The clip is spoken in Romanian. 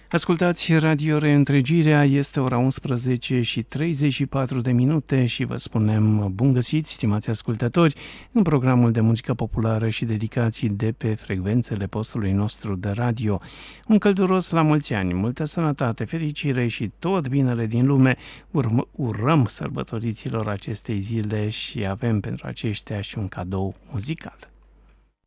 Ascultați Radio Reîntregirea, este ora 11 și 34 de minute și vă spunem bun găsit, stimați ascultători, în programul de muzică populară și dedicații de pe frecvențele postului nostru de radio. Un călduros la mulți ani, multă sănătate, fericire și tot binele din lume urăm sărbătoriților acestei zile și avem pentru aceștia și un cadou muzical.